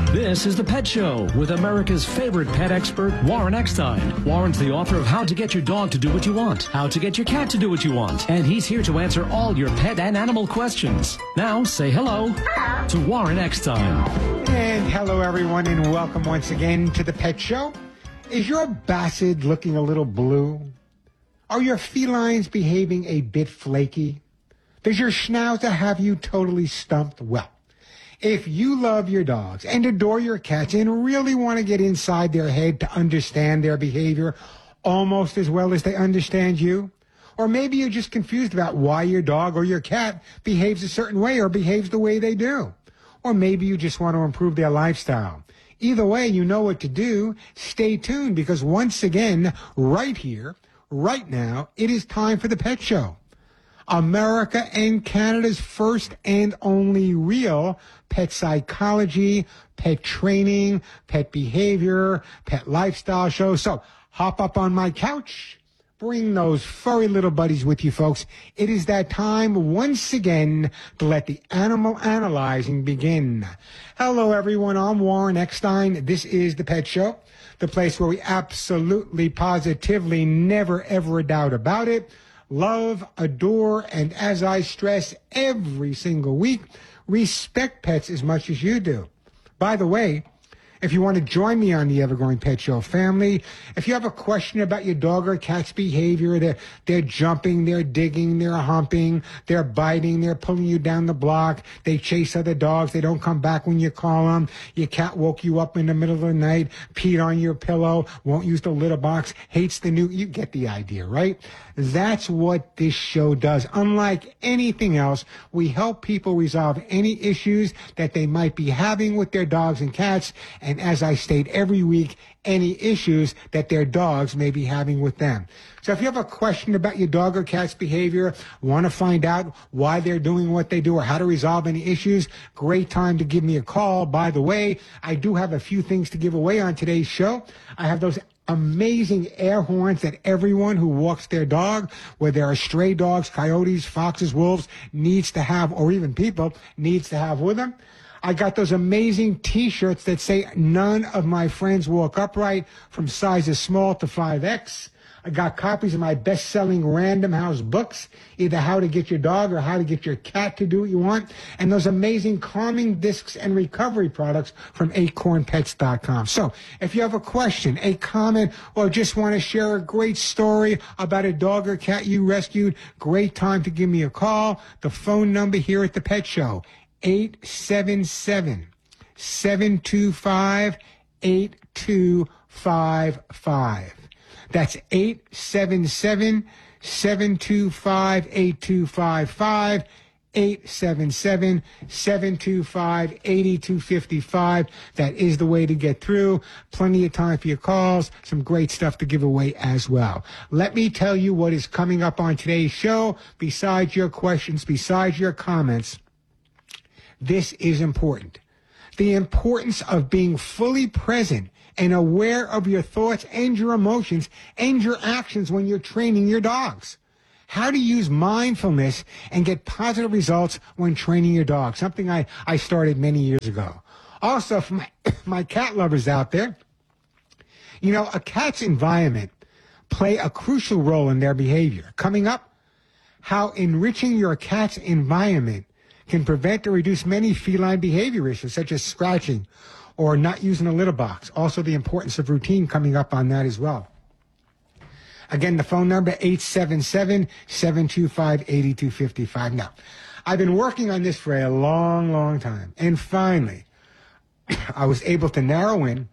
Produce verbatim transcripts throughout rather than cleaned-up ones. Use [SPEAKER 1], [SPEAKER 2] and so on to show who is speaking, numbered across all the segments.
[SPEAKER 1] This is The Pet Show with America's favorite pet expert, Warren Eckstein. Warren's the author of How to Get Your Dog to Do What You Want, How to Get Your Cat to Do What You Want, and he's here to answer all your pet and animal questions. Now, say hello to Warren Eckstein.
[SPEAKER 2] And hello, everyone, and welcome once again to The Pet Show. Is your Basset looking a little blue? Are your felines behaving a bit flaky? Does your Schnauzer have you totally stumped? Well, if you love your dogs and adore your cats and really want to get inside their head to understand their behavior almost as well as they understand you, or maybe you're just confused about why your dog or your cat behaves a certain way or behaves the way they do, or maybe you just want to improve their lifestyle. Either way, you know what to do. Stay tuned, because once again, right here, right now, it is time for The Pet Show. America and Canada's first and only real pet psychology, pet training, pet behavior, pet lifestyle show. So hop up on my couch, bring those furry little buddies with you, folks. It is that time once again to let the animal analyzing begin. Hello, everyone. I'm Warren Eckstein. This is The Pet Show, the place where we absolutely, positively, never, ever a doubt about it, love, adore, and as I stress every single week, respect pets as much as you do. By the way, if you want to join me on the Evergrowing Pet Show family, if you have a question about your dog or cat's behavior, they're, they're jumping, they're digging, they're humping, they're biting, they're pulling you down the block, they chase other dogs, they don't come back when you call them, your cat woke you up in the middle of the night, peed on your pillow, won't use the litter box, hates the new, you get the idea, right? That's what this show does. Unlike anything else, we help people resolve any issues that they might be having with their dogs and cats, and as I state every week, any issues that their dogs may be having with them. So if you have a question about your dog or cat's behavior, want to find out why they're doing what they do or how to resolve any issues, great time to give me a call. By the way, I do have a few things to give away on today's show. I have those amazing air horns that everyone who walks their dog, whether they're stray dogs, coyotes, foxes, wolves, needs to have, or even people needs to have with them. I got those amazing T-shirts that say none of my friends walk upright, from sizes small to five X. I got copies of my best-selling Random House books, either How to Get Your Dog or How to Get Your Cat to Do What You Want, and those amazing calming discs and recovery products from acorn pets dot com. So if you have a question, a comment, or just want to share a great story about a dog or cat you rescued, great time to give me a call. The phone number here at The Pet Show, eight seven seven, seven two five, eight two five five. That's eight seven seven, seven two five, eight two five five, eight seven seven, seven two five, eight two five five. That is the way to get through. Plenty of time for your calls. Some great stuff to give away as well. Let me tell you what is coming up on today's show. Besides your questions, besides your comments, this is important. The importance of being fully present and aware of your thoughts and your emotions and your actions when you're training your dogs. How to use mindfulness and get positive results when training your dog, something I, I started many years ago. Also, for my, my cat lovers out there, you know, a cat's environment play a crucial role in their behavior. Coming up, how enriching your cat's environment can prevent or reduce many feline behavior issues, such as scratching or not using a litter box. Also, the importance of routine coming up on that as well. Again, the phone number, eight seven seven, seven two five, eight two five five. Now, I've been working on this for a long, long time. And finally, I was able to narrow in,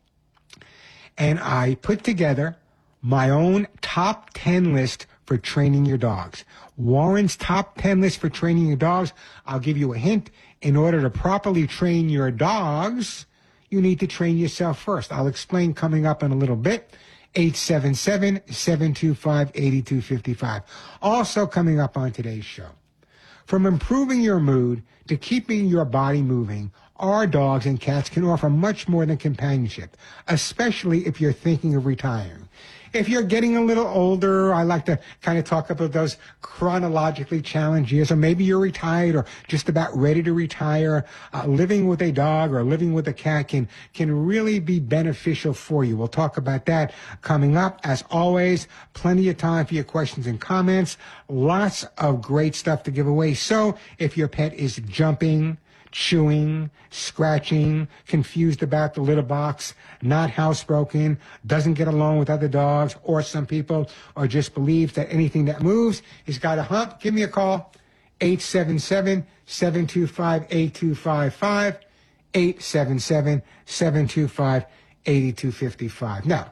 [SPEAKER 2] and I put together my own top ten list for training your dogs. Warren's top ten list for training your dogs. I'll give you a hint. In order to properly train your dogs, you need to train yourself first. I'll explain coming up in a little bit. eight seven seven, seven two five, eight two five five. Also coming up on today's show, from improving your mood to keeping your body moving, our dogs and cats can offer much more than companionship, especially if you're thinking of retiring. If you're getting a little older, I like to kind of talk about those chronologically challenged years, or maybe you're retired or just about ready to retire. Uh, living with a dog or living with a cat can, can really be beneficial for you. We'll talk about that coming up. As always, plenty of time for your questions and comments. Lots of great stuff to give away. So if your pet is jumping, chewing, scratching, confused about the litter box, not housebroken, doesn't get along with other dogs, or some people, or just believes that anything that moves has got a hump, give me a call, eight seven seven, seven two five, eight two five five, eight seven seven, seven two five, eight two five five. Now,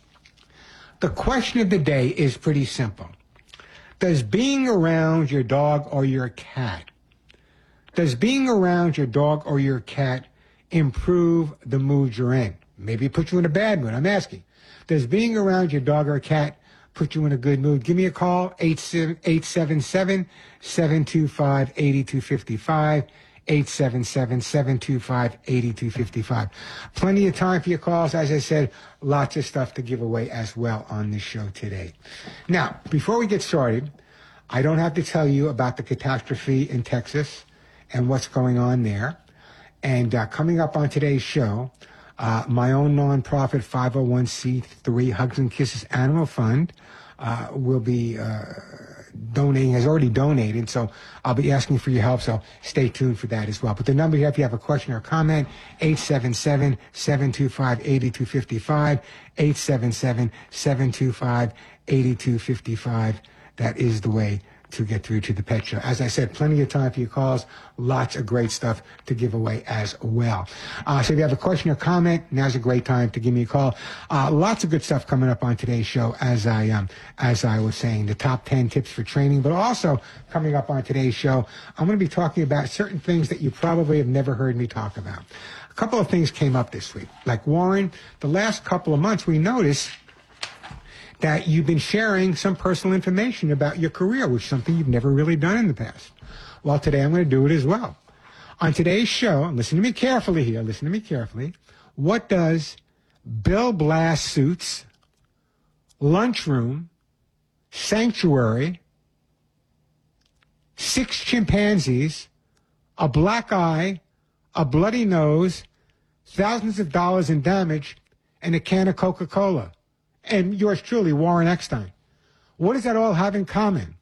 [SPEAKER 2] the question of the day is pretty simple. Does being around your dog or your cat Does being around your dog or your cat improve the mood you're in? Maybe it puts you in a bad mood. I'm asking. Does being around your dog or cat put you in a good mood? Give me a call, eight seven seven, seven two five, eight two five five, eight seven seven, seven two five, eight two five five. Plenty of time for your calls. As I said, lots of stuff to give away as well on this show today. Now, before we get started, I don't have to tell you about the catastrophe in Texas and what's going on there. And uh, coming up on today's show, uh, my own nonprofit five oh one c three Hugs and Kisses Animal Fund uh, will be uh, donating, has already donated, so I'll be asking for your help, so stay tuned for that as well. But the number here, if you have a question or a comment, eight seven seven, seven two five, eight two five five, eight seven seven, seven two five, eight two five five. That is the way to get through to the Pet Show. As I said, plenty of time for your calls. Lots of great stuff to give away as well. Uh, so if you have a question or comment, now's a great time to give me a call. Uh, lots of good stuff coming up on today's show, as I um, as I was saying, the top ten tips for training. But also coming up on today's show, I'm going to be talking about certain things that you probably have never heard me talk about. A couple of things came up this week. Like, Warren, the last couple of months we noticed that you've been sharing some personal information about your career, which is something you've never really done in the past. Well, today I'm going to do it as well. On today's show, and listen to me carefully here, listen to me carefully, what does Bill Blass Suits, Lunchroom, Sanctuary, Six Chimpanzees, a Black Eye, a Bloody Nose, thousands of dollars in damage, and a can of Coca-Cola, and yours truly, Warren Eckstein, what does that all have in common?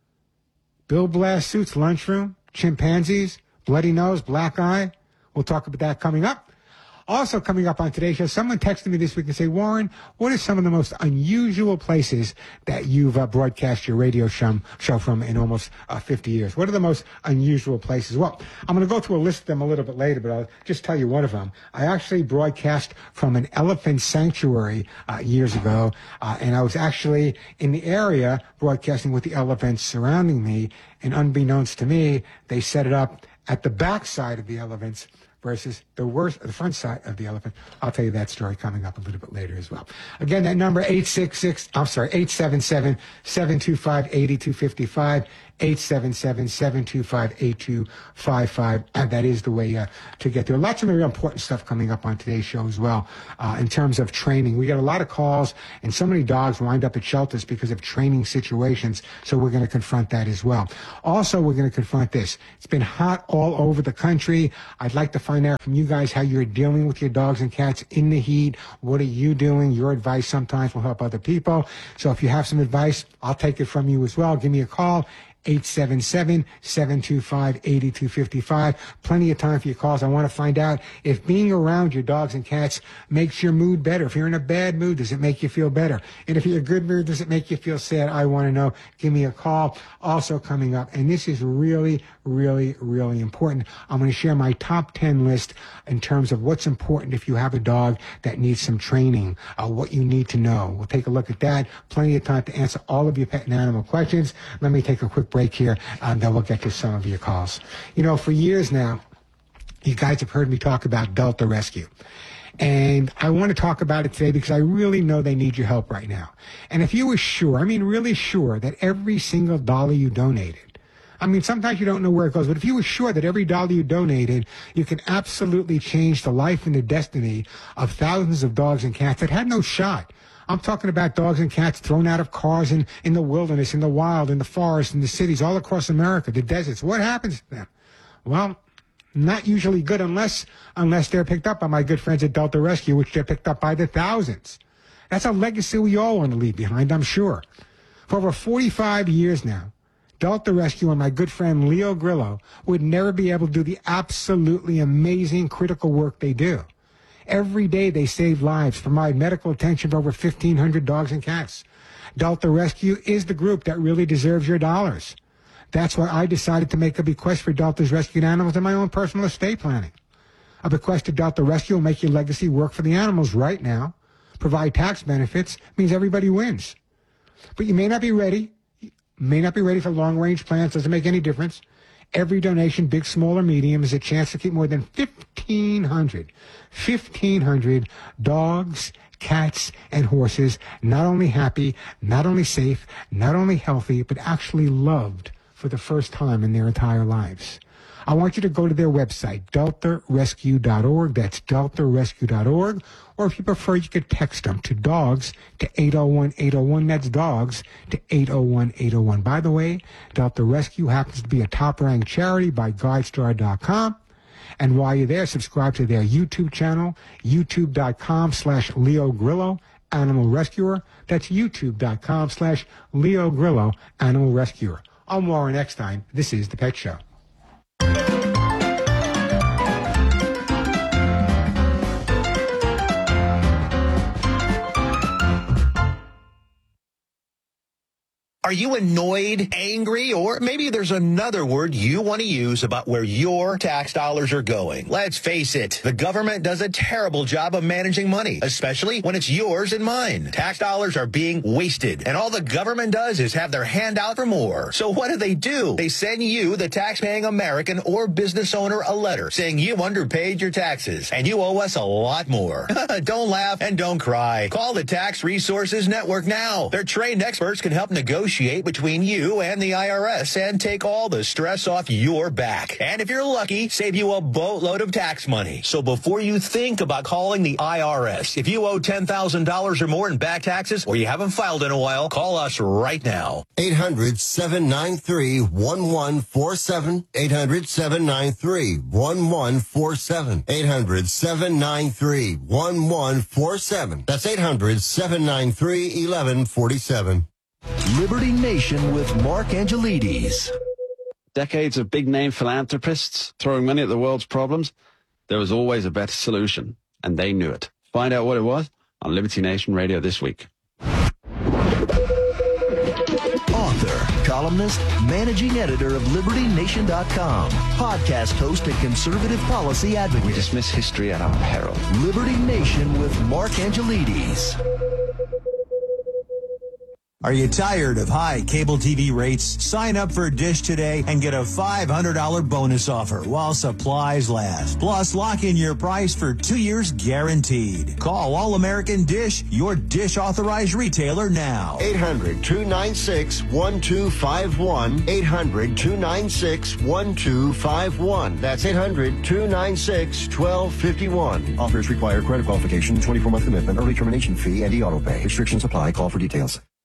[SPEAKER 2] Bill Blass Suits, Lunchroom, Chimpanzees, Bloody Nose, Black Eye. We'll talk about that coming up. Also coming up on today's show, someone texted me this week and said, Warren, what are some of the most unusual places that you've uh, broadcast your radio show, show from in almost uh, fifty years? What are the most unusual places? Well, I'm going to go through a list of them a little bit later, but I'll just tell you one of them. I actually broadcast from an elephant sanctuary uh, years ago, uh, and I was actually in the area broadcasting with the elephants surrounding me, and unbeknownst to me, they set it up at the back side of the elephants versus the worst, the front side of the elephant. I'll tell you that story coming up a little bit later as well. Again, that number, eight six six, I'm sorry, eight seven seven, seven two five, eight two five five, eight seven seven, seven two five, eight two five five, and that is the way uh, to get there. Lots of very important stuff coming up on today's show as well uh, in terms of training. We get a lot of calls, and so many dogs wind up at shelters because of training situations, so we're going to confront that as well. Also, we're going to confront this. It's been hot all over the country. I'd like to find out from you guys how you're dealing with your dogs and cats in the heat. What are you doing? Your advice sometimes will help other people. So if you have some advice, I'll take it from you as well. Give me a call. eight seven seven, seven two five, eight two five five. Plenty of time for your calls. I want to find out if being around your dogs and cats makes your mood better. If you're in a bad mood, does it make you feel better? And if you're in a good mood, does it make you feel sad? I want to know. Give me a call. Also coming up, and this is really, really, really important, I'm going to share my top ten list in terms of what's important if you have a dog that needs some training, uh, what you need to know. We'll take a look at that. Plenty of time to answer all of your pet and animal questions. Let me take a quick break here, and then we'll get to some of your calls. You know, for years now, you guys have heard me talk about Delta Rescue. And I want to talk about it today because I really know they need your help right now. And if you were sure, I mean really sure, that every single dollar you donated, I mean, sometimes you don't know where it goes, but if you were sure that every dollar you donated, you can absolutely change the life and the destiny of thousands of dogs and cats that had no shot I'm talking about dogs and cats thrown out of cars in, in the wilderness, in the wild, in the forest, in the cities, all across America, the deserts. What happens to them? Well, not usually good unless unless they're picked up by my good friends at Delta Rescue, which they're picked up by the thousands. That's a legacy we all want to leave behind, I'm sure. For over forty-five years now, Delta Rescue and my good friend Leo Grillo would never be able to do the absolutely amazing critical work they do. Every day they save lives, provide medical attention for over fifteen hundred dogs and cats. Delta Rescue is the group that really deserves your dollars. That's why I decided to make a bequest for Delta's rescued animals in my own personal estate planning. A bequest to Delta Rescue will make your legacy work for the animals right now, provide tax benefits, means everybody wins. But you may not be ready, may not be ready for long-range plans, doesn't make any difference. Every donation, big, small, or medium, is a chance to keep more than fifteen hundred, fifteen hundred dogs, cats, and horses not only happy, not only safe, not only healthy, but actually loved for the first time in their entire lives. I want you to go to their website, delta rescue dot org. That's delta rescue dot org. Or if you prefer, you could text them to dogs to eight oh one eight oh one. That's dogs to eight oh one eight oh one. By the way, Delta Rescue happens to be a top-ranked charity by GuideStar dot com. And while you're there, subscribe to their YouTube channel, youtube dot com slash Leo Grillo, Animal Rescuer. That's youtube dot com slash Leo Grillo, Animal Rescuer. I'm Warren Eckstein. This is The Pet Show.
[SPEAKER 3] Are you annoyed, angry, or maybe there's another word you want to use about where your tax dollars are going? Let's face it, the government does a terrible job of managing money, especially when it's yours and mine. Tax dollars are being wasted, and all the government does is have their hand out for more. So what do they do? They send you, the tax-paying American or business owner, a letter saying you underpaid your taxes, and you owe us a lot more. Don't laugh and don't cry. Call the Tax Resources Network now. Their trained experts can help negotiate between you and the I R S and take all the stress off your back. And if you're lucky, save you a boatload of tax money. So before you think about calling the I R S, if you owe ten thousand dollars or more in back taxes or you haven't filed in a while, call us right now.
[SPEAKER 4] eight hundred, seven nine three, one one four seven. eight hundred, seven nine three, one one four seven. eight hundred, seven nine three, one one four seven. That's eight hundred, seven nine three, one one four seven.
[SPEAKER 5] Liberty Nation with Mark Angelides.
[SPEAKER 6] Decades of big-name philanthropists throwing money at the world's problems, there was always a better solution, and they knew it. Find out what it was on Liberty Nation Radio this week.
[SPEAKER 5] Author, columnist, managing editor of Liberty Nation dot com, podcast host and conservative policy advocate.
[SPEAKER 6] We dismiss history at our peril.
[SPEAKER 5] Liberty Nation with Mark Angelides.
[SPEAKER 7] Are you tired of high cable T V rates? Sign up for Dish today and get a five hundred dollars bonus offer while supplies last. Plus, lock in your price for two years guaranteed. Call All-American Dish, your Dish authorized retailer now.
[SPEAKER 4] eight hundred, two nine six, one two five one. eight hundred, two nine six, one two five one. That's eight hundred, two nine six, one two five one. Offers require credit qualification, twenty-four month commitment, early termination fee, and e-auto pay. Restrictions apply. Call for details.